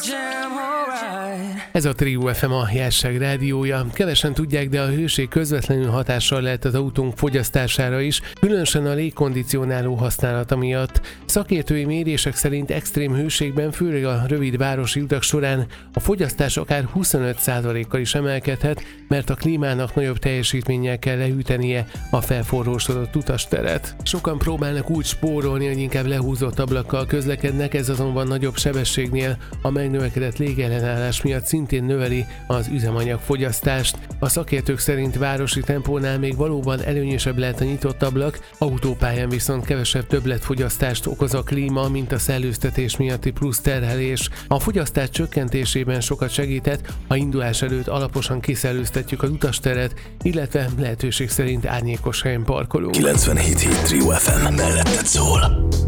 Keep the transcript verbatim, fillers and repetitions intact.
Ez a Trio ef em, a Jásság rádiója. Kevesen tudják, de a hőség közvetlenül hatással lehet az autónk fogyasztására is, különösen a légkondicionáló használata miatt. Szakértői mérések szerint extrém hőségben, főleg a rövid városi utak során a fogyasztás akár huszonöt százalékkal is emelkedhet, mert a klímának nagyobb teljesítménnyel kell lehűtenie a felforrósodott utasteret. Sokan próbálnak úgy spórolni, hogy inkább lehúzott ablakkal közlekednek, ez azonban nagyobb sebességnél a megnövekedett légellenállás miatt szintén növeli az üzemanyagfogyasztást. A szakértők szerint városi tempónál még valóban előnyösebb lehet a nyitott ablak, autópályán viszont kevesebb többletfogyasztást okoz a klíma, mint a szellőztetés miatti plusz terhelés. A fogyasztás csökkentésében sokat segített, ha indulás előtt alaposan kiszellőztetjük az utasteret, illetve lehetőség szerint árnyékos helyen parkolunk. kilencvenhét hét Trio ef em, melletted szól.